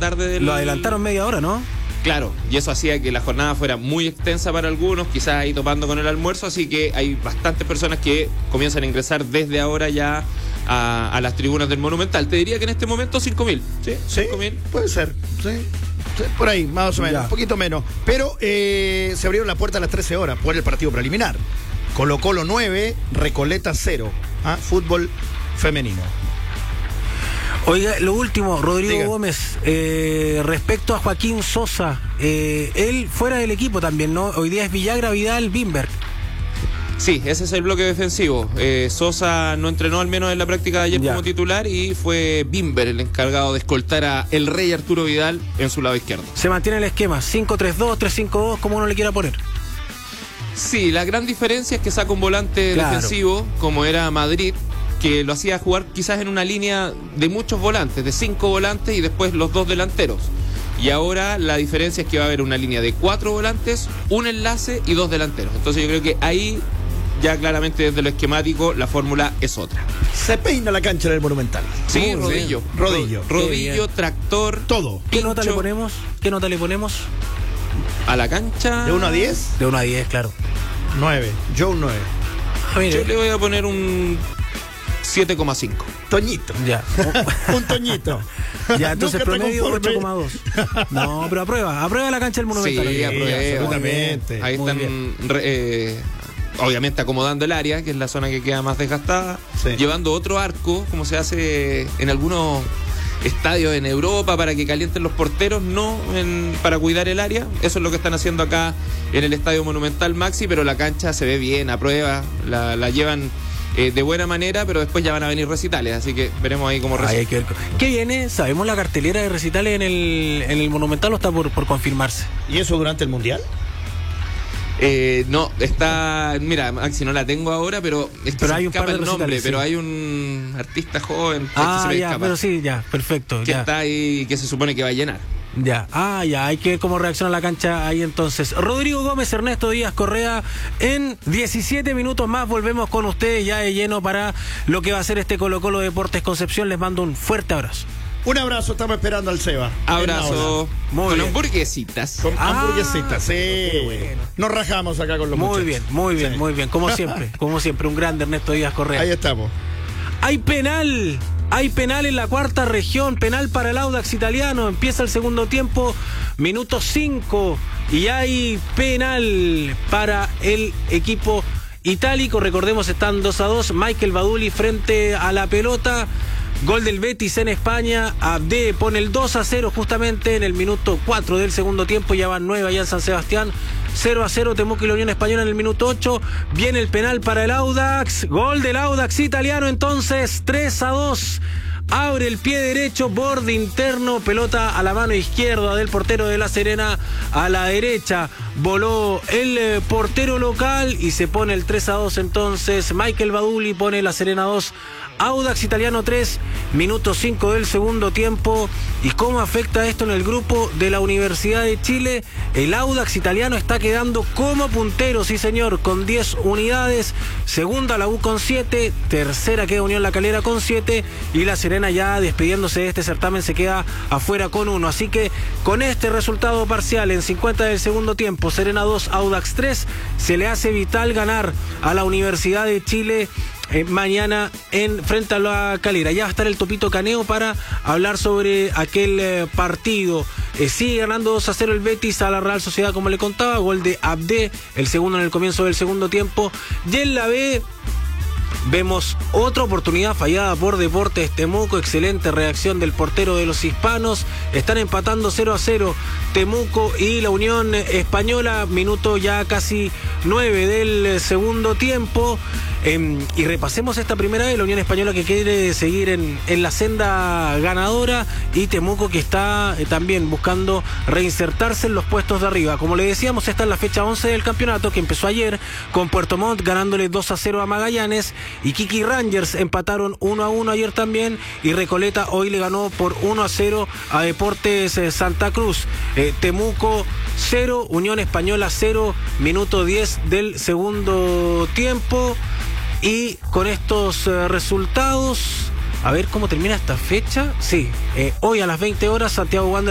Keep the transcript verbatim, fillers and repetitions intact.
tarde del... Lo adelantaron media hora, ¿no? Claro, y eso hacía que la jornada fuera muy extensa para algunos, quizás ahí topando con el almuerzo, así que hay bastantes personas que comienzan a ingresar desde ahora ya a, a las tribunas del Monumental. Te diría que en este momento cinco mil. ¿Sí? ¿Sí? cinco mil. Puede ser, sí. Sí, por ahí, más o menos, ya. Un poquito menos. Pero eh, se abrieron la puerta a las trece horas por el partido preliminar. Colo Colo nueve, Recoleta cero. ¿Ah? Fútbol femenino. Oiga, lo último, Rodrigo Diga. Gómez, eh, respecto a Joaquín Sosa, eh, él fuera del equipo también, ¿no? Hoy día es Villagra, Vidal, Bimberg. Sí, ese es el bloque defensivo. Eh, Sosa no entrenó al menos en la práctica de ayer Ya. como titular y fue Bimber el encargado de escoltar a el Rey Arturo Vidal en su lado izquierdo. Se mantiene el esquema, cinco tres dos, tres cinco dos, como uno le quiera poner. Sí, la gran diferencia es que saca un volante Claro. defensivo como era Madrid, que lo hacía jugar quizás en una línea de muchos volantes, de cinco volantes y después los dos delanteros. Y ahora la diferencia es que va a haber una línea de cuatro volantes, un enlace y dos delanteros. Entonces yo creo que ahí ya claramente desde lo esquemático la fórmula es otra. Se peina la cancha del Monumental. Sí, Muy rodillo. bien. Rodillo. Ro- rodillo, tractor. Todo. ¿Qué pincho. nota le ponemos? ¿Qué nota le ponemos? A la cancha. ¿De uno a diez? De uno a diez, claro. nueve. Yo un nueve. Ah, mire. Yo le voy a poner un siete coma cinco. Toñito. Ya. Un Toñito. Ya, entonces Nunca te promedio conformes. ocho coma dos. No, pero aprueba, aprueba la cancha del Monumental. Sí, Oye. aprueba. absolutamente. Ahí Muy están re- eh, obviamente acomodando el área, que es la zona que queda más desgastada, Sí. llevando otro arco, como se hace en algunos estadios en Europa para que calienten los porteros, no en- para cuidar el área. Eso es lo que están haciendo acá en el Estadio Monumental Maxi, pero la cancha se ve bien, a prueba, la, la llevan eh, de buena manera, pero después ya van a venir recitales, así que veremos ahí cómo Ay, hay resulta. que ver. ¿Qué viene? ¿Sabemos la cartelera de recitales en el, en el Monumental o está por, por confirmarse? ¿Y eso durante el Mundial? Eh, no, está, mira, Maxi, no la tengo ahora, pero es que Pero se hay me un par escapa de el nombre, recitales, pero sí. hay un artista joven que se Ah, me ya, escapa, pero sí, ya, perfecto. que Ya. está ahí, que se supone que va a llenar. Ya, ah, ya, hay que ver cómo reacciona la cancha ahí entonces. Rodrigo Gómez, Ernesto Díaz Correa, en diecisiete minutos más volvemos con ustedes ya de lleno para lo que va a ser este Colo Colo Deportes Concepción. Les mando un fuerte abrazo. Un abrazo, estamos esperando al Seba. Abrazo. Muy con bien. hamburguesitas. Con Ah, hamburguesitas, sí. qué bueno. Nos rajamos acá con los Muy muchachos. bien, muy bien, Sí. muy bien, como siempre, como siempre, un grande Ernesto Díaz Correa. Ahí estamos. Hay penal, hay penal en la cuarta región, penal para el Audax italiano, empieza el segundo tiempo, minuto cinco, y hay penal para el equipo itálico. Recordemos, están dos a dos, Michael Baduli frente a la pelota. Gol del Betis en España, Abde pone el dos a cero justamente en el minuto cuatro del segundo tiempo, ya van nueve allá en San Sebastián, cero a cero Temuco y la Unión Española en el minuto ocho, viene el penal para el Audax, gol del Audax italiano entonces, tres a dos, abre el pie derecho, borde interno, pelota a la mano izquierda del portero de La Serena, a la derecha voló el eh, portero local y se pone el tres a dos entonces, Michael Baduli pone La Serena dos, Audax italiano tres, minuto cinco del segundo tiempo. ¿Y cómo afecta esto en el grupo de la Universidad de Chile? El Audax italiano está quedando como puntero, sí señor, con diez unidades. Segunda la U con siete, tercera queda Unión La Calera con siete y La Serena ya despidiéndose de este certamen se queda afuera con uno. Así que con este resultado parcial en cincuenta del segundo tiempo, Serena dos, Audax tres, se le hace vital ganar a la Universidad de Chile Eh, mañana en frente a La Calera. Ya va a estar el Topito Caneo para hablar sobre aquel eh, partido. Eh, sigue ganando dos a cero el Betis a la Real Sociedad, como le contaba, gol de Abde, el segundo en el comienzo del segundo tiempo. Y en la B vemos otra oportunidad fallada por Deportes Temuco, excelente reacción del portero de los hispanos. Están empatando cero a cero Temuco y la Unión Española, minuto ya casi nueve del segundo tiempo. Eh, y repasemos esta primera vez, la Unión Española que quiere seguir en, en la senda ganadora y Temuco que está eh, también buscando reinsertarse en los puestos de arriba. Como le decíamos, esta es la fecha once del campeonato que empezó ayer con Puerto Montt ganándole dos a cero a Magallanes y Kiki Rangers empataron uno a uno ayer también y Recoleta hoy le ganó por uno a cero a Deportes eh, Santa Cruz. Eh, Temuco cero, Unión Española cero, minuto diez del segundo tiempo. Y con estos eh, resultados, a ver cómo termina esta fecha. Sí, eh, hoy a las veinte horas Santiago Wanderers